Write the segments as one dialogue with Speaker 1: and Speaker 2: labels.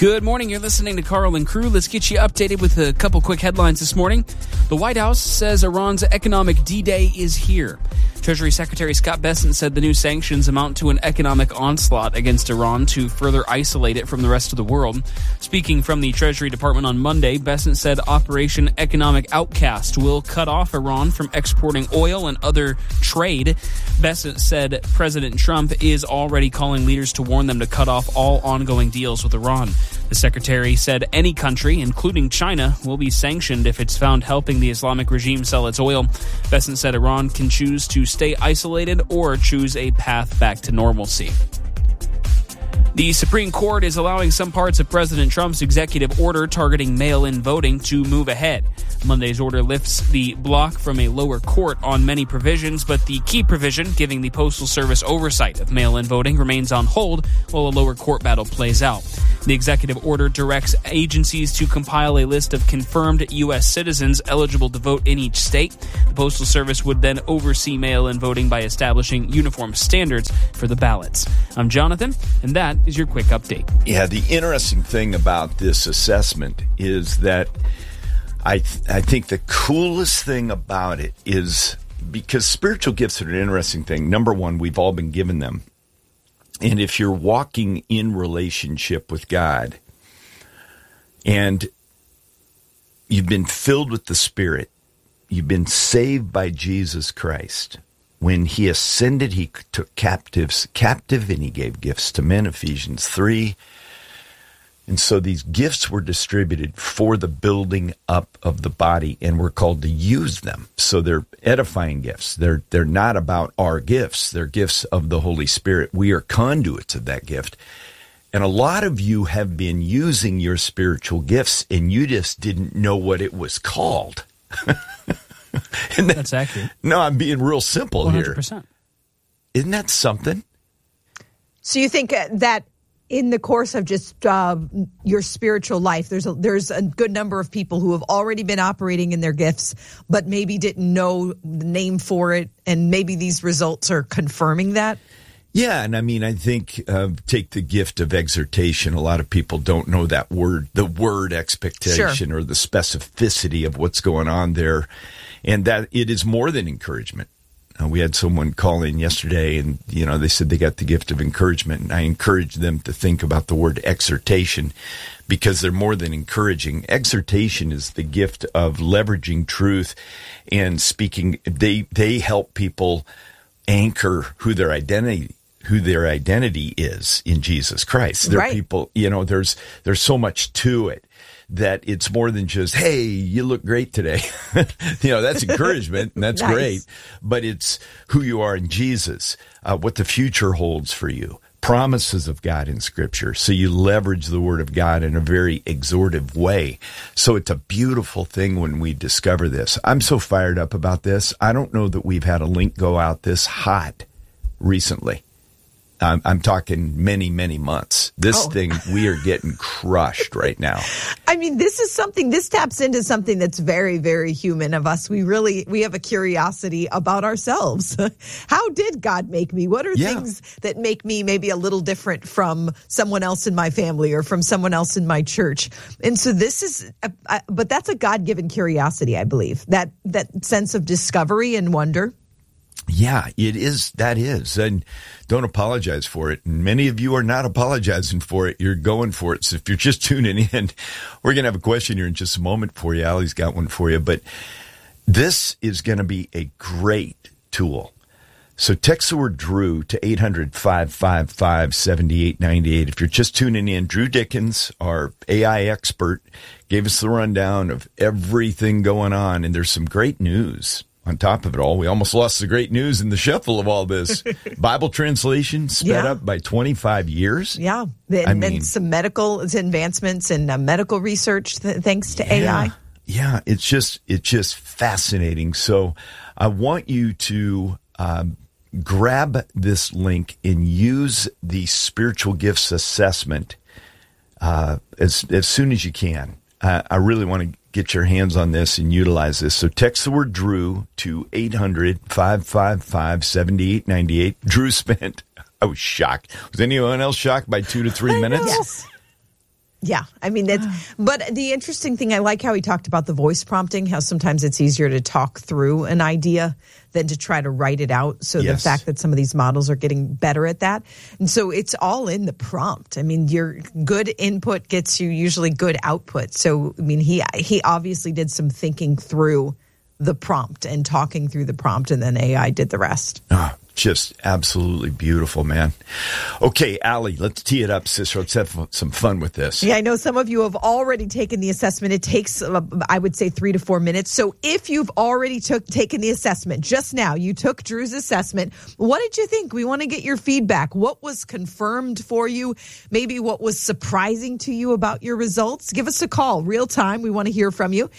Speaker 1: Good morning. You're listening to Carl and Crew. Let's get you updated with a couple quick headlines this morning. The White House says Iran's economic D-Day is here. Treasury Secretary Scott Bessent said the new sanctions amount to an economic onslaught against Iran to further isolate it from the rest of the world. Speaking from the Treasury Department on Monday, Bessent said Operation Economic Outcast will cut off Iran from exporting oil and other trade. Bessent said President Trump is already calling leaders to warn them to cut off all ongoing deals with Iran. The secretary said any country, including China, will be sanctioned if it's found helping the Islamic regime sell its oil. Bessent said Iran can choose to stay isolated or choose a path back to normalcy. The Supreme Court is allowing some parts of President Trump's executive order targeting mail-in voting to move ahead. Monday's order lifts the block from a lower court on many provisions, but the key provision, giving the Postal Service oversight of mail-in voting, remains on hold while a lower court battle plays out. The executive order directs agencies to compile a list of confirmed U.S. citizens eligible to vote in each state. The Postal Service would then oversee mail-in voting by establishing uniform standards for the ballots. I'm Jonathan, and that is your quick update.
Speaker 2: Yeah, the interesting thing about this assessment is that I think the coolest thing about it is because spiritual gifts are an interesting thing. Number one, we've all been given them. And if you're walking in relationship with God and you've been filled with the Spirit, you've been saved by Jesus Christ. When he ascended, he took captives captive and he gave gifts to men, Ephesians 3. And so these gifts were distributed for the building up of the body, and we're called to use them. So they're edifying gifts. They're not about our gifts. They're gifts of the Holy Spirit. We are conduits of that gift. And a lot of you have been using your spiritual gifts, and you just didn't know what it was called. And
Speaker 1: that's accurate.
Speaker 2: No, I'm being real simple
Speaker 1: 100%.
Speaker 2: here. Isn't that something?
Speaker 3: So you think that in the course of just your spiritual life, there's a good number of people who have already been operating in their gifts, but maybe didn't know the name for it, and maybe these results are confirming that?
Speaker 2: Yeah, and I mean, I think take the gift of exhortation. A lot of people don't know that word, the word expectation, or the specificity of what's going on there, and that it is more than encouragement. We had someone call in yesterday, and they said they got the gift of encouragement, and I encouraged them to think about the word exhortation because they're more than encouraging. Exhortation is the gift of leveraging truth and speaking. They help people anchor who their identity is in Jesus Christ. They're people, there's so much to it that it's more than just, hey, you look great today. That's encouragement, and that's nice. Great. But it's who you are in Jesus, what the future holds for you, promises of God in Scripture. So you leverage the Word of God in a very exhortive way. So it's a beautiful thing when we discover this. I'm so fired up about this. I don't know that we've had a link go out this hot recently. I'm talking many, many months. This thing, we are getting crushed right now.
Speaker 3: I mean, this taps into something that's very, very human of us. We have a curiosity about ourselves. How did God make me? What are things that make me maybe a little different from someone else in my family or from someone else in my church? And so but that's a God-given curiosity, I believe. That sense of discovery and wonder.
Speaker 2: Yeah, it is. That is. And don't apologize for it. And many of you are not apologizing for it. You're going for it. So if you're just tuning in, we're going to have a question here in just a moment for you. Allie's got one for you. But this is going to be a great tool. So text the word Drew to 800-555-7898. If you're just tuning in, Drew Dickens, our AI expert, gave us the rundown of everything going on. And there's some great news. On top of it all, we almost lost the great news in the shuffle of all this. Bible translation sped up by 25 years.
Speaker 3: Yeah. And some medical advancements and medical research thanks to AI.
Speaker 2: Yeah, it's just fascinating. So I want you to grab this link and use the spiritual gifts assessment as soon as you can. I really want to get your hands on this and utilize this. So text the word Drew to 800-555-7898. Drew spent, I was shocked. Was anyone else shocked by 2 to 3 minutes?
Speaker 3: Yes. Yeah, I mean, but the interesting thing, I like how he talked about the voice prompting, how sometimes it's easier to talk through an idea than to try to write it out. So the fact that some of these models are getting better at that. And so it's all in the prompt. I mean, your good input gets you usually good output. So, I mean, he obviously did some thinking through the prompt and talking through the prompt, and then AI did the rest.
Speaker 2: Just absolutely beautiful, man. Okay, Allie, let's tee it up, sister. Let's have some fun with this.
Speaker 3: Yeah, I know some of you have already taken the assessment. It takes, I would say, 3 to 4 minutes. So if you've already taken the assessment, just now, you took Drew's assessment, what did you think? We want to get your feedback. What was confirmed for you? Maybe what was surprising to you about your results? Give us a call, real time. We want to hear from you.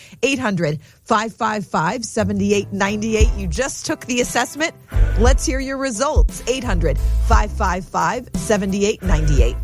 Speaker 3: 800-555-7898. You just took the assessment. Let's hear your results. 800-555-7898.